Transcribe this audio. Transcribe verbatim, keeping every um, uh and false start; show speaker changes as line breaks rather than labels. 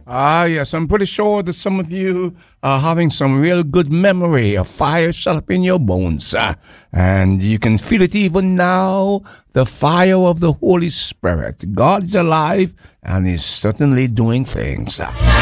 Ah, yes, I'm pretty sure that some of you are having some real good memory of fire shut up in your bones. Uh, and you can feel it even now, the fire of the Holy Spirit. God is alive and is certainly doing things. Uh.